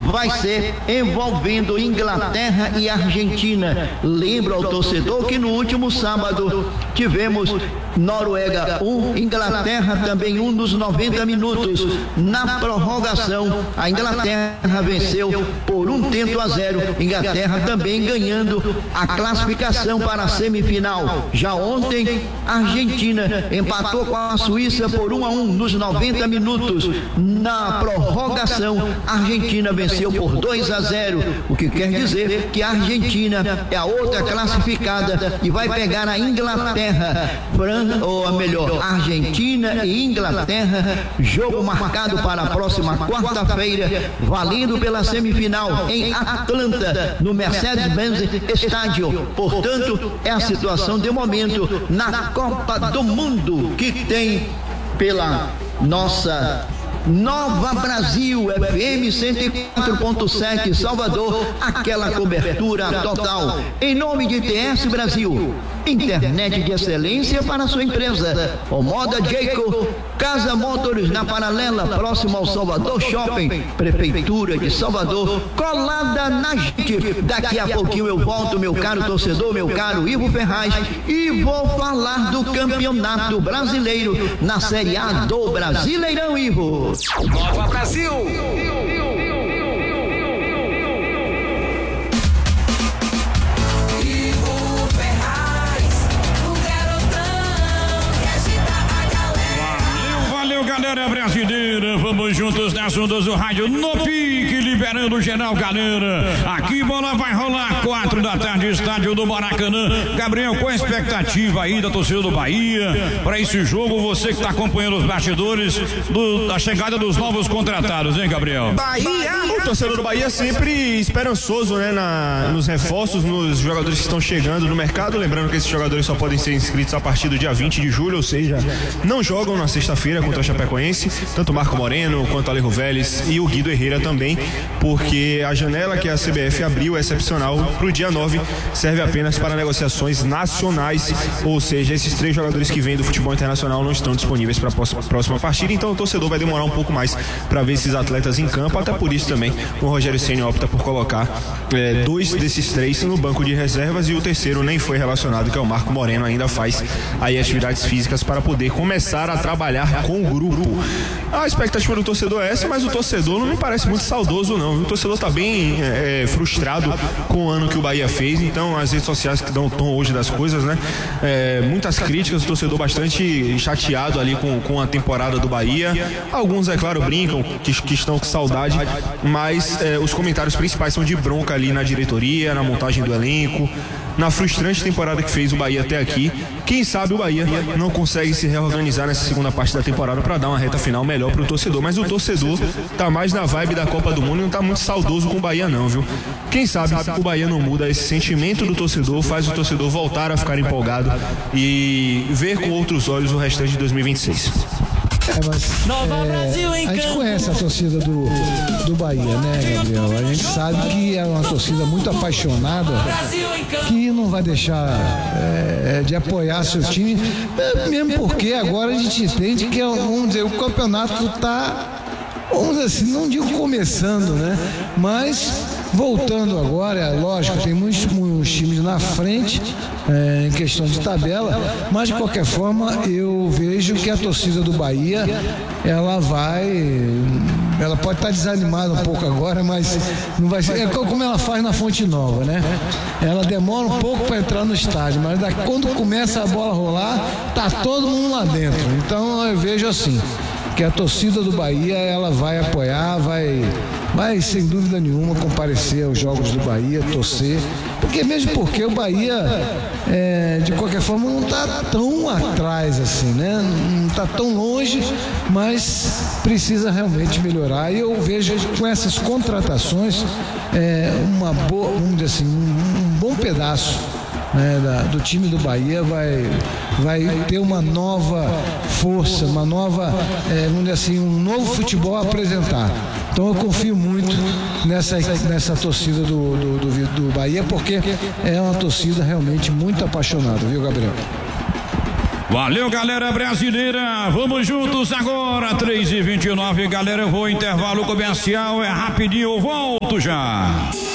vai ser envolvendo Inglaterra e Argentina. Lembra ao torcedor que no último sábado tivemos Noruega 1, Inglaterra também 1 nos 90 minutos. Na prorrogação, a Inglaterra venceu por 1-0. Inglaterra também ganhando a classificação para a semifinal. Já ontem, a Argentina empatou com a Suíça por 1-1 nos 90 minutos. Na prorrogação, a Argentina venceu por 2-0, o que quer dizer que a Argentina é a outra classificada e vai pegar a Inglaterra, ou melhor, Argentina e Inglaterra, jogo marcado para a próxima quarta-feira, valendo pela semifinal em Atlanta, no Mercedes-Benz Stadium. Portanto, é a situação de momento na Copa do Mundo que tem pela nossa Nova Brasil, FM 104.7 Salvador, aquela cobertura total. Em nome de TS Brasil, internet de excelência para sua empresa. O Moda Jayco, Casa Motors na Paralela, próximo ao Salvador Shopping, Prefeitura de Salvador, colada na gente. Daqui a pouquinho eu volto, meu caro torcedor, meu caro Ivo Ferraz, e vou falar do Campeonato Brasileiro na Série A do Brasileirão, Ivo. Nova Brasil! Galera brasileira, vamos juntos nas ondas do rádio no pique, liberando geral, galera. Aqui bola vai rolar 4 da tarde, estádio do Maracanã. Gabriel, qual a expectativa aí da torcida do Bahia para esse jogo? Você que está acompanhando os bastidores da chegada dos novos contratados, hein, Gabriel? O torcedor do Bahia sempre esperançoso, né, nos reforços, nos jogadores que estão chegando no mercado. Lembrando que esses jogadores só podem ser inscritos a partir do dia 20 de julho, ou seja, não jogam na sexta-feira contra a Chapecoense, tanto Marco Moreno quanto Alejo Vélez e o Guido Herrera também, porque a janela que a CBF abriu é excepcional para o dia 9, serve apenas para negociações nacionais, ou seja, esses 3 jogadores que vêm do futebol internacional não estão disponíveis para a próxima partida, então o torcedor vai demorar um pouco mais para ver esses atletas em campo, até por isso também o Rogério Ceni opta por colocar 2 desses 3 no banco de reservas e o terceiro nem foi relacionado, que é o Marco Moreno, ainda faz aí atividades físicas para poder começar a trabalhar com o grupo. A expectativa do torcedor é essa, mas o torcedor não me parece muito saudoso não, o torcedor está bem frustrado com o ano que o Bahia fez, então as redes sociais que dão o tom hoje das coisas, né, muitas críticas, o torcedor bastante chateado ali com a temporada do Bahia, alguns é claro brincam que estão com saudade, mas os comentários principais são de bronca ali na diretoria, na montagem do elenco, na frustrante temporada que fez o Bahia até aqui. Quem sabe o Bahia não consegue se reorganizar nessa segunda parte da temporada para dar uma reta final melhor para o torcedor, mas o torcedor tá mais na vibe da Copa do Mundo e não tá muito saudoso com o Bahia não, viu? Quem sabe o Bahia não muda esse sentimento do torcedor, faz o torcedor voltar a ficar empolgado e ver com outros olhos o restante de 2026. A gente conhece a torcida do Bahia, né, Gabriel? A gente sabe que é uma torcida muito apaixonada, que não vai deixar de apoiar seu time, mesmo porque agora a gente entende que, vamos dizer, o campeonato está, vamos dizer assim, não digo começando, né? Mas voltando agora, lógico, tem muitos times na frente em questão de tabela, mas de qualquer forma eu vejo que a torcida do Bahia, ela pode estar desanimada um pouco agora, mas não vai ser, é como ela faz na Fonte Nova, né? Ela demora um pouco para entrar no estádio, mas quando começa a bola rolar, tá todo mundo lá dentro. Então eu vejo assim, que a torcida do Bahia, ela vai apoiar, vai sem dúvida nenhuma comparecer aos jogos do Bahia, torcer, porque o Bahia de qualquer forma não está tão atrás assim, né? Não está tão longe, mas precisa realmente melhorar, e eu vejo com essas contratações uma boa, vamos dizer assim, um bom pedaço do time do Bahia vai ter uma nova força, uma nova, vamos dizer assim, um novo futebol a apresentar. Então eu confio muito nessa torcida do Bahia, porque é uma torcida realmente muito apaixonada, viu, Gabriel? Valeu, galera brasileira. Vamos juntos agora, 3h29, galera. Eu vou intervalo comercial, é rapidinho, eu volto já.